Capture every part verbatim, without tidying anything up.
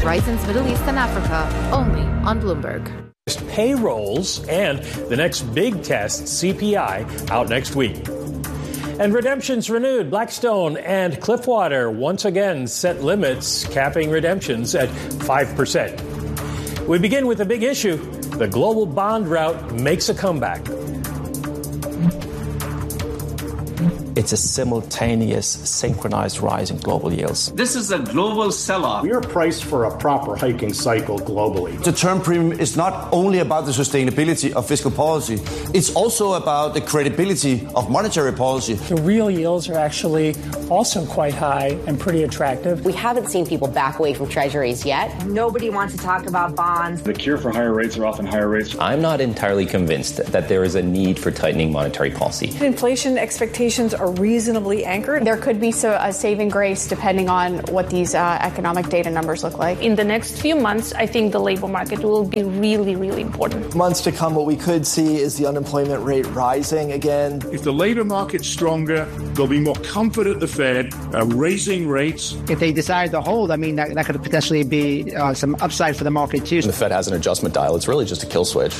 Horizons Middle East and Africa, only on Bloomberg. Payrolls and the next big test, C P I, out next week. And redemptions renewed. Blackstone and Cliffwater once again set limits, capping redemptions at five percent. We begin with a big issue. The global bond rout makes a comeback. It's a simultaneous, synchronized rise in global yields. This is a global sell-off. We are priced for a proper hiking cycle globally. The term premium is not only about the sustainability of fiscal policy, it's also about the credibility of monetary policy. The real yields are actually also quite high and pretty attractive. We haven't seen people back away from treasuries yet. Nobody wants to talk about bonds. The cure for higher rates are often higher rates. I'm not entirely convinced that there is a need for tightening monetary policy. Inflation expectations are reasonably anchored. There could be so, a saving grace depending on what these uh, economic data numbers look like. In the next few months, I think the labor market will be really, really important. Months to come, what we could see is the unemployment rate rising again. If the labor market's stronger, there'll be more comfort at the Fed, uh, raising rates. If they decide to hold, I mean, that, that could potentially be uh, some upside for the market, too. When the Fed has an adjustment dial, it's really just a kill switch.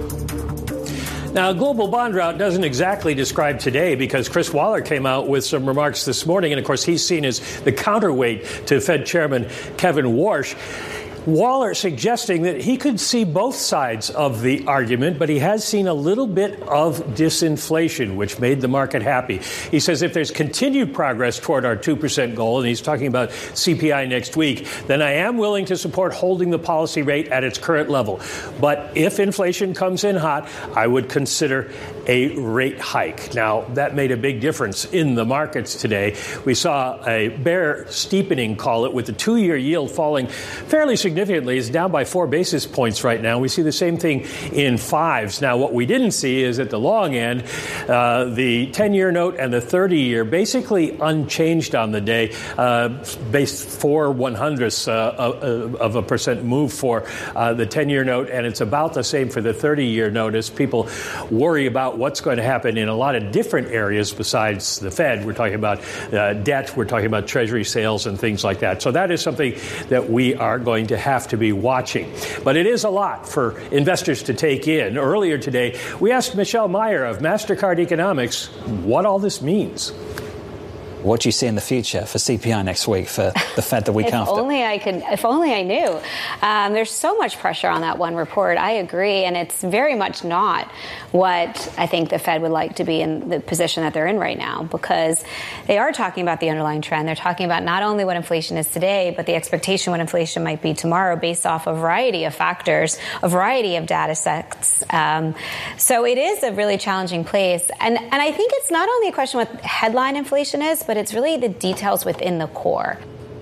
Now, global bond rout doesn't exactly describe today because Chris Waller came out with some remarks this morning. And, of course, he's seen as the counterweight to Fed Chairman Kevin Warsh. Waller suggesting that he could see both sides of the argument, but he has seen a little bit of disinflation, which made the market happy. He says if there's continued progress toward our two percent goal, and he's talking about C P I next week, then I am willing to support holding the policy rate at its current level. But if inflation comes in hot, I would consider a rate hike. Now, that made a big difference in the markets today. We saw a bear steepening, call it, with the two-year yield falling fairly significantly. Significantly, it's down by four basis points right now. We see the same thing in fives. Now, what we didn't see is at the long end, uh, the ten-year note and the thirty-year basically unchanged on the day, uh, based four one-hundredths uh, of a percent move for uh, the ten-year note, and it's about the same for the thirty-year note as people worry about what's going to happen in a lot of different areas besides the Fed. We're talking about uh, debt, we're talking about Treasury sales and things like that. So that is something that we are going to have to be watching. But it is a lot for investors to take in. Earlier today, we asked Michelle Meyer of MasterCard Economics what all this means. What do you see in the future for C P I next week, for the Fed the week if after? If only I could, if only I knew. Um, there's so much pressure on that one report. I agree. And it's very much not what I think the Fed would like to be in the position that they're in right now, because they are talking about the underlying trend. They're talking about not only what inflation is today, but the expectation what inflation might be tomorrow based off a variety of factors, a variety of data sets. Um, so it is a really challenging place. And, and I think it's not only a question what headline inflation is, but it's really the details within the core.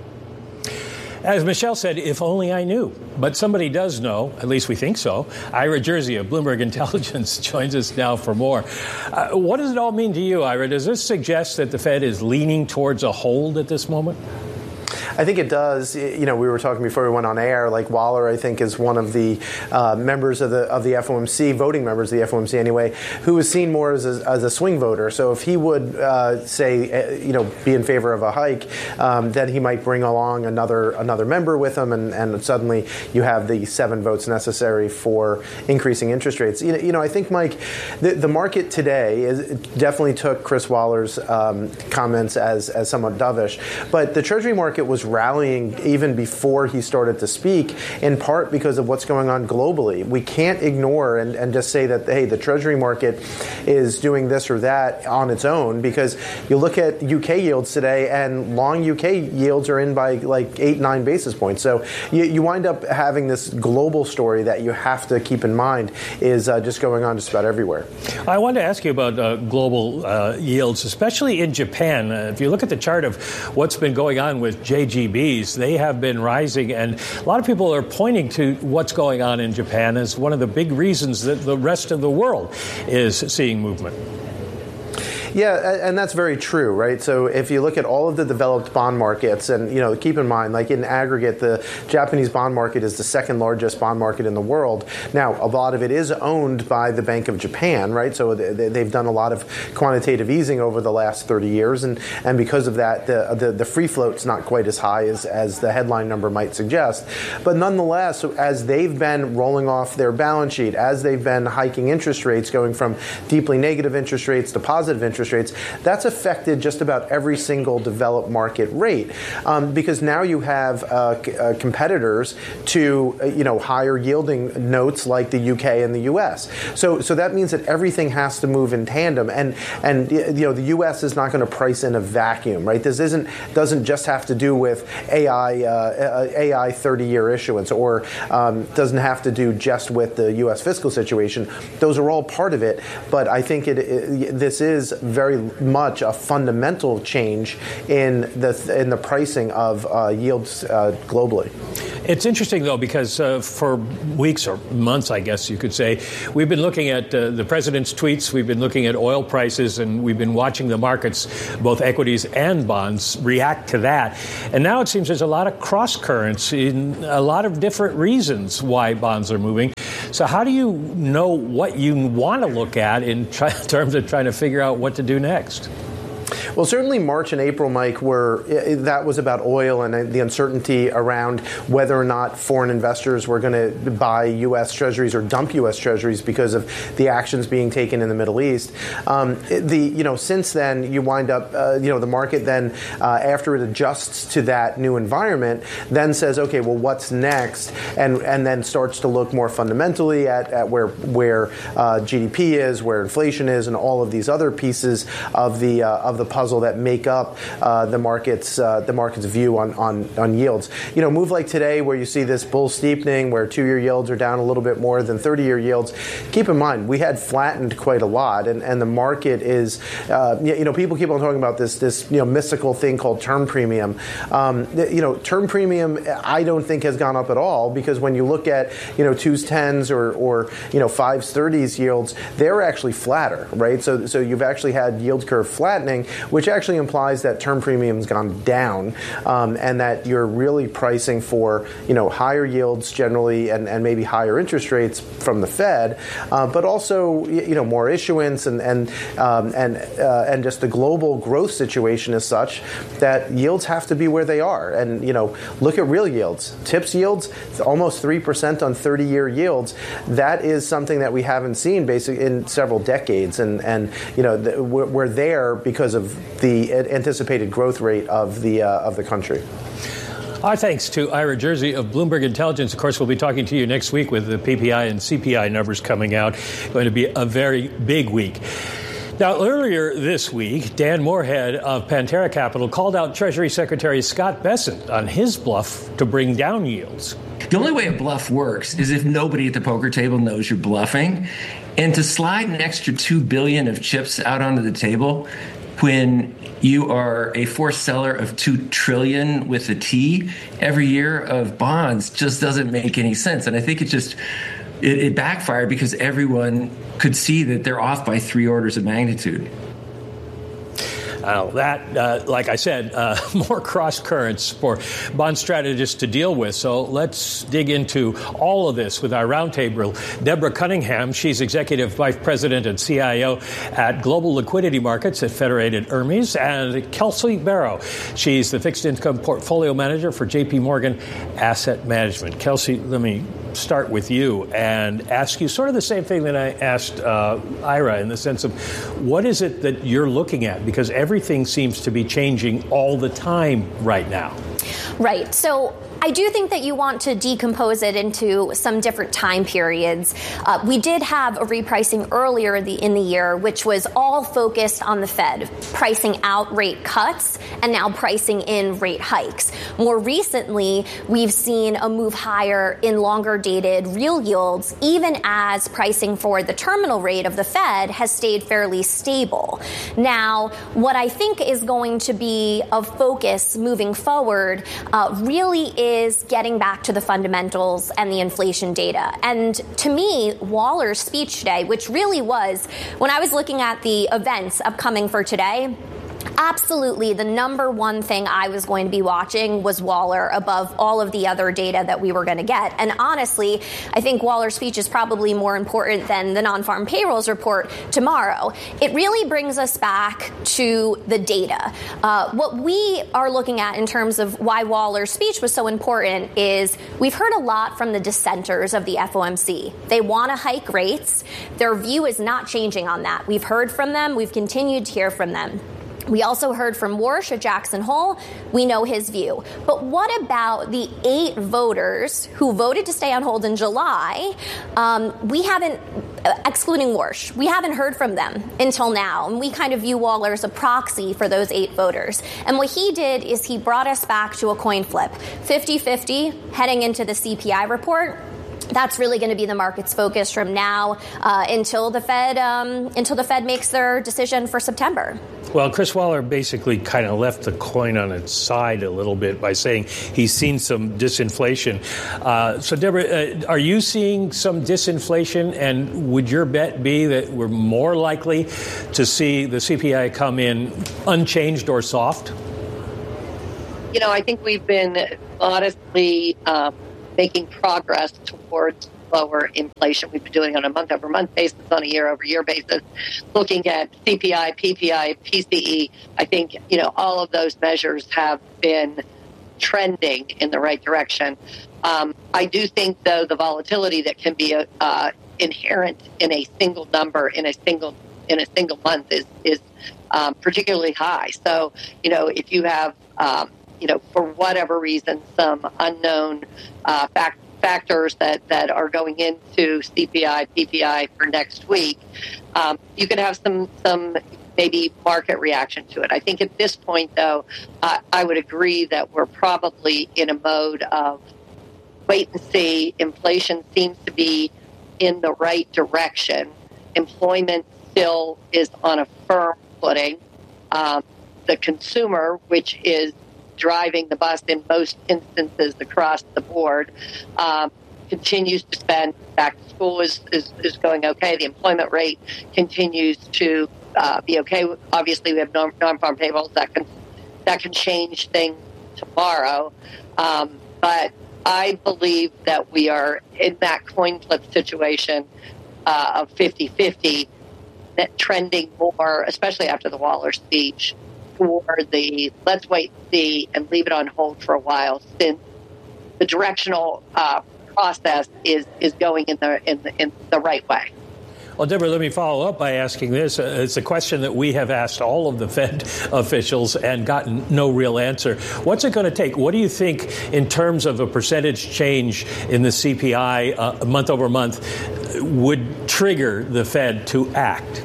As Michelle said, if only I knew. But somebody does know, at least we think so. Ira Jersey of Bloomberg Intelligence joins us now for more. Uh, what does it all mean to you, Ira? Does this suggest that the Fed is leaning towards a hold at this moment? I think it does. You know, we were talking before we went on air, like Waller, I think, is one of the uh, members of the of the F O M C, voting members of the F O M C anyway, who is seen more as a, as a swing voter. So if he would uh, say, uh, you know, be in favor of a hike, um, then he might bring along another another member with him, and, and suddenly you have the seven votes necessary for increasing interest rates. You know, you know I think, Mike, the, the market today is, definitely took Chris Waller's um, comments as, as somewhat dovish, but the Treasury market was rallying even before he started to speak, in part because of what's going on globally. We can't ignore and, and just say that, hey, the Treasury market is doing this or that on its own, because you look at U K yields today and long U K yields are in by like eight, nine basis points. So you, you wind up having this global story that you have to keep in mind is uh, just going on just about everywhere. I wanted to ask you about uh, global uh, yields, especially in Japan. Uh, if you look at the chart of what's been going on with J G Bs, they have been rising, and a lot of people are pointing to what's going on in Japan as one of the big reasons that the rest of the world is seeing movement. Yeah, and that's very true, right? So if you look at all of the developed bond markets, and you know, keep in mind, like in aggregate, the Japanese bond market is the second largest bond market in the world. Now, a lot of it is owned by the Bank of Japan, right? So they've done a lot of quantitative easing over the last thirty years, and, and because of that, the, the, the free float's not quite as high as, as the headline number might suggest. But nonetheless, as they've been rolling off their balance sheet, as they've been hiking interest rates, going from deeply negative interest rates to positive interest rates, that's affected just about every single developed market rate, um, because now you have uh, c- uh, competitors to uh, you know higher yielding notes like the U K and the U S. So so that means that everything has to move in tandem, and and you know the U S is not going to price in a vacuum, right? This isn't doesn't just have to do with A I uh, A I thirty-year issuance, or um, doesn't have to do just with the U S fiscal situation. Those are all part of it, but I think it, it this is very much a fundamental change in the in the pricing of uh, yields uh, globally. It's interesting, though, because uh, for weeks or months, I guess you could say, we've been looking at uh, the president's tweets, we've been looking at oil prices, and we've been watching the markets, both equities and bonds, react to that. And now it seems there's a lot of cross currents in a lot of different reasons why bonds are moving. So how do you know what you want to look at in try- terms of trying to figure out what to do next? Well, certainly March and April, Mike, were that was about oil and the uncertainty around whether or not foreign investors were going to buy U S Treasuries or dump U S Treasuries because of the actions being taken in the Middle East. Um, the you know since then you wind up uh, you know the market then uh, after it adjusts to that new environment then says, okay, well, what's next, and and then starts to look more fundamentally at, at where where uh, G D P is, where inflation is, and all of these other pieces of the uh, of the puzzle that make up uh, the market's uh, the market's view on, on on yields. You know, move like today where you see this bull steepening, where two-year yields are down a little bit more than thirty-year yields. Keep in mind, we had flattened quite a lot, and, and the market is, uh, you know, people keep on talking about this this you know mystical thing called term premium. Um, you know, term premium I don't think has gone up at all, because when you look at you know twos, tens, or or you know fives, thirties yields, they're actually flatter, right? So so you've actually had yield curve flattening, which actually implies that term premium's gone down, um, and that you're really pricing for you know higher yields generally, and, and maybe higher interest rates from the Fed, uh, but also you know more issuance, and and um, and uh, and just the global growth situation is such that yields have to be where they are. And you know look at real yields, TIPS yields, almost three percent on thirty-year yields. That is something that we haven't seen basically in several decades, and and you know the, we're, we're there because of the anticipated growth rate of the uh, of the country. Our thanks to Ira Jersey of Bloomberg Intelligence. Of course, we'll be talking to you next week with the P P I and C P I numbers coming out. Going to be a very big week. Now, earlier this week, Dan Moorhead of Pantera Capital called out Treasury Secretary Scott Bessent on his bluff to bring down yields. The only way a bluff works is if nobody at the poker table knows you're bluffing. And to slide an extra two billion dollars of chips out onto the table when you are a forced seller of two trillion dollars with a T every year of bonds just doesn't make any sense. And I think it just it, it backfired because everyone could see that they're off by three orders of magnitude. Uh, that, uh, like I said, uh, more cross currents for bond strategists to deal with. So let's dig into all of this with our roundtable. Deborah Cunningham, she's Executive Vice President and C I O at Global Liquidity Markets at Federated Hermes, and Kelsey Barrow, she's the Fixed Income Portfolio Manager for J P Morgan Asset Management. Kelsey, let me start with you and ask you sort of the same thing that I asked uh, Ira, in the sense of what is it that you're looking at? Because everything seems to be changing all the time right now. Right. So I do think that you want to decompose it into some different time periods. Uh, we did have a repricing earlier the, in the year, which was all focused on the Fed, pricing out rate cuts and now pricing in rate hikes. More recently, we've seen a move higher in longer dated real yields, even as pricing for the terminal rate of the Fed has stayed fairly stable. Now, what I think is going to be of focus moving forward uh, really is is getting back to the fundamentals and the inflation data. And to me, Waller's speech today, which really was, when I was looking at the events upcoming for today, absolutely the number one thing I was going to be watching was Waller above all of the other data that we were going to get. And honestly, I think Waller's speech is probably more important than the non-farm payrolls report tomorrow. It really brings us back to the data. Uh, what we are looking at in terms of why Waller's speech was so important is we've heard a lot from the dissenters of the F O M C. They want to hike rates. Their view is not changing on that. We've heard from them. We've continued to hear from them. We also heard from Warsh at Jackson Hole. We know his view. But what about the eight voters who voted to stay on hold in July? Um, we haven't, uh, excluding Warsh, we haven't heard from them until now. And we kind of view Waller as a proxy for those eight voters. And what he did is he brought us back to a coin flip, fifty-fifty heading into the C P I report. That's really going to be the market's focus from now uh, until the Fed um, until the Fed makes their decision for September. Well, Chris Waller basically kind of left the coin on its side a little bit by saying he's seen some disinflation. Uh, so, Deborah, uh, are you seeing some disinflation? And would your bet be that we're more likely to see the C P I come in unchanged or soft? You know, I think we've been modestly um, making progress towards lower inflation. We've been doing it on a month-over-month basis, on a year-over-year basis, looking at C P I, P P I, P C E. I think, you know, all of those measures have been trending in the right direction. Um, I do think, though, the volatility that can be uh, inherent in a single number in a single in a single month is is um, particularly high. So, you know, if you have um, you know, for whatever reason, some unknown uh, fact, factors that, that are going into C P I, P P I for next week, um, you could have some some maybe market reaction to it. I think at this point, though, uh, I would agree that we're probably in a mode of wait and see. Inflation seems to be in the right direction. Employment still is on a firm footing. Um, the consumer, which is driving the bus in most instances across the board, um, continues to spend. Back to school is, is, is going okay. The employment rate continues to uh, be okay. Obviously, we have non-farm payrolls that can that can change things tomorrow. Um, but I believe that we are in that coin flip situation uh, of fifty-fifty, that trending more, especially after the Waller speech, for the let's wait and see and leave it on hold for a while, since the directional uh, process is is going in the in the, in the right way. Well, Deborah, let me follow up by asking this. Uh, it's a question that we have asked all of the Fed officials and gotten no real answer. What's it going to take? What do you think in terms of a percentage change in the C P I uh, month over month would trigger the Fed to act?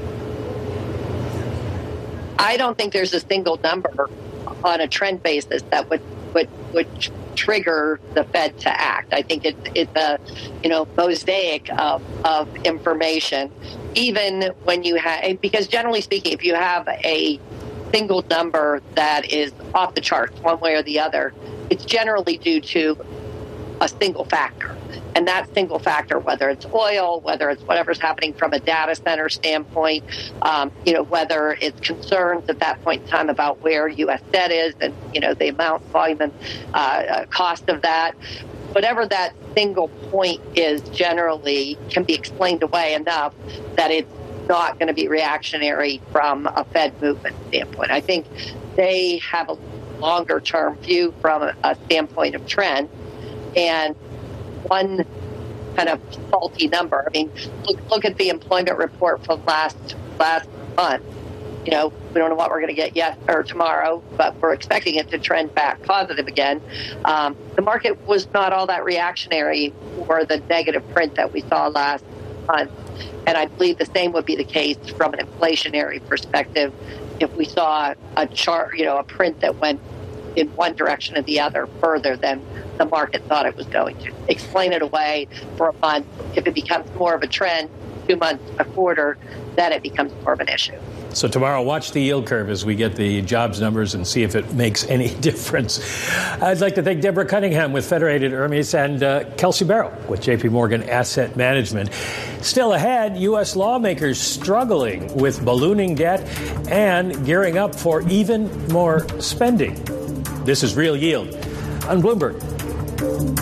I don't think there's a single number on a trend basis that would would would trigger the Fed to act. I think it's it's a you know mosaic of of information. Even when you have, because generally speaking, if you have a single number that is off the charts one way or the other, it's generally due to a single factor. And that single factor, whether it's oil, whether it's whatever's happening from a data center standpoint, um, you know, whether it's concerns at that point in time about where U S debt is and, you know, the amount, volume, and uh, cost of that, whatever that single point is generally can be explained away enough that it's not going to be reactionary from a Fed movement standpoint. I think they have a longer-term view from a, a standpoint of trend. And one kind of faulty number. I mean, look, look at the employment report from last last month. You know, we don't know what we're going to get yet or tomorrow, but we're expecting it to trend back positive again. Um, the market was not all that reactionary for the negative print that we saw last month, and I believe the same would be the case from an inflationary perspective if we saw a chart, you know, a print that went in one direction or the other further than the market thought it was going to. Explain it away for a month. If it becomes more of a trend, two months, a quarter, then it becomes more of an issue. So tomorrow, watch the yield curve as we get the jobs numbers and see if it makes any difference. I'd like to thank Deborah Cunningham with Federated Hermes and uh, Kelsey Barrow with J P Morgan Asset Management. Still ahead, U S lawmakers struggling with ballooning debt and gearing up for even more spending. This is Real Yield on Bloomberg.